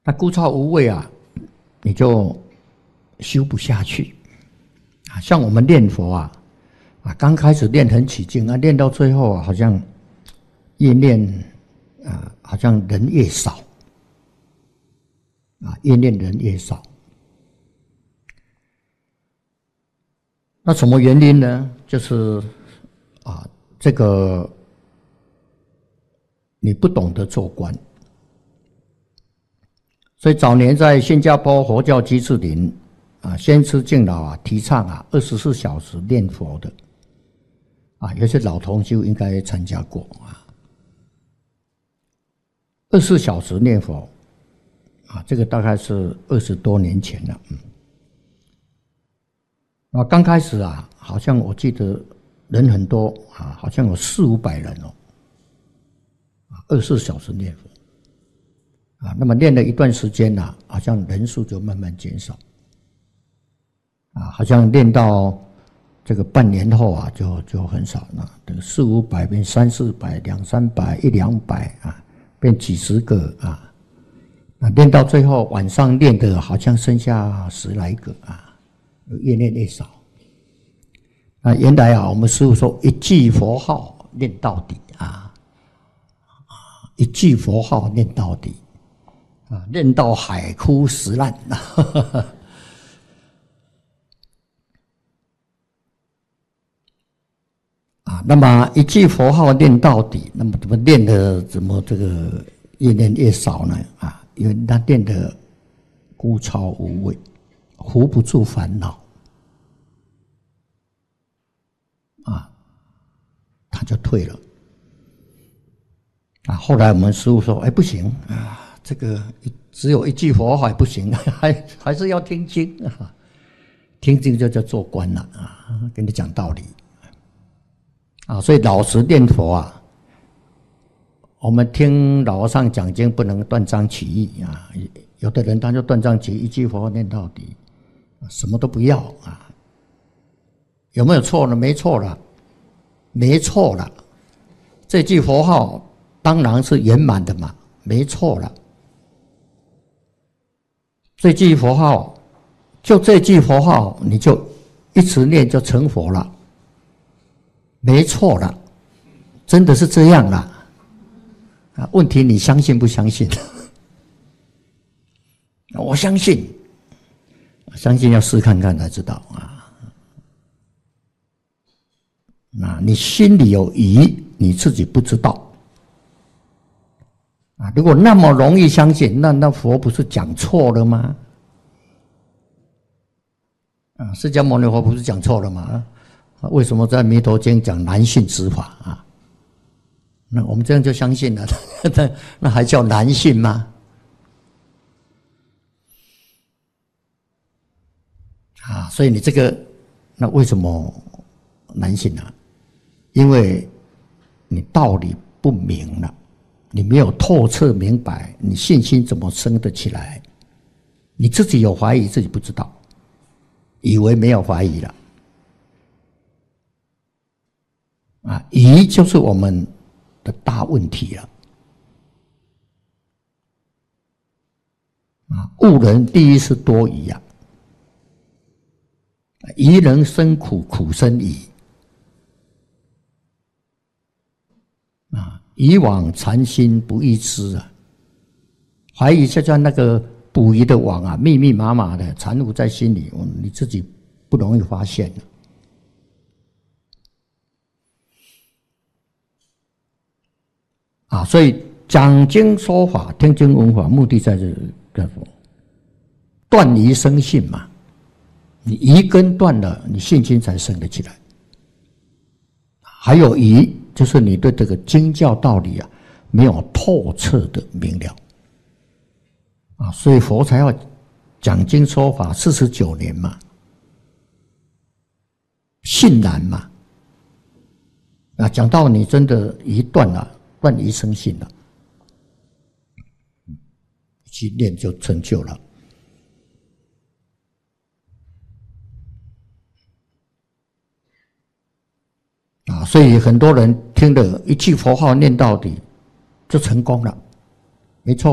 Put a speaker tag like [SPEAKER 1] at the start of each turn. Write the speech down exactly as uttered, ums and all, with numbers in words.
[SPEAKER 1] 那枯燥无味啊，你就修不下去啊。像我们念佛啊，啊，刚开始练很起劲啊，练到最后啊，好像越练啊，好像人越少啊，越练人越少。那什么原因呢？就是啊，这个你不懂得做观。所以早年在新加坡佛教鸡翅林啊，先知敬老啊提倡啊二十四小时念佛的啊，有些老同修应该参加过啊。二十四小时念佛啊，这个大概是二十多年前了。嗯，啊，刚开始啊，好像我记得人很多啊，好像有四五百人哦，啊，二十四小时念佛。啊，那么练了一段时间呐、啊，好像人数就慢慢减少，啊，好像练到这个半年后啊，就就很少了，这个四五百变三四百、两三百、一两百啊，变几十个啊，啊，练到最后晚上练的好像剩下十来个啊，越练越少。啊，原来啊，我们师父说一句佛号念到底啊，一句佛号念到底。啊，练到海枯石烂啊！那么一句佛号念到底，那么怎么练的？怎么这个越练越少呢？啊，因为他练的枯燥无味，扶不住烦恼啊，他就退了啊。后来我们师父说：“哎，不行啊。”这个只有一句佛号还不行，还还是要听经啊！听经就叫做观了啊，跟你讲道理啊。所以老实念佛啊，我们听老和尚讲经不能断章取义啊。有的人他就断章取义，一句佛号念到底，什么都不要啊。有没有错呢？没错了，没错了。这句佛号当然是圆满的嘛，没错了。这句佛号，就这句佛号，你就一直念就成佛了，没错了，真的是这样啦。啊，问题你相信不相信？我相信，相信要试看看才知道啊。那你心里有疑，你自己不知道。啊，如果那么容易相信，那那佛不是讲错了吗？啊，释迦牟尼佛不是讲错了吗？啊，为什么在《弥陀经》讲难信之法啊？那我们这样就相信了，那那还叫难信吗？啊，所以你这个，那为什么难信呢？因为你道理不明了。你没有透彻明白，你信心怎么生得起来？你自己有怀疑，自己不知道，以为没有怀疑了。啊，疑就是我们的大问题了。啊，悟人第一是多疑啊，疑人生苦，苦生疑。啊，以往禅心不易知啊，怀疑就像那个捕鱼的网啊，密密麻麻的缠缚在心里，你自己不容易发现啊。所以讲经说法、听经闻法，目的在这干什么？断疑生信嘛。你疑根断了，你信心才生得起来。还有疑，就是你对这个经教道理啊没有透彻的明了啊，所以佛才要讲经说法四十九年嘛，信然嘛啊，讲到你真的疑断了，断疑生信了，去念就成就了。啊，所以很多人听了一句佛号念到底，就成功了，没错。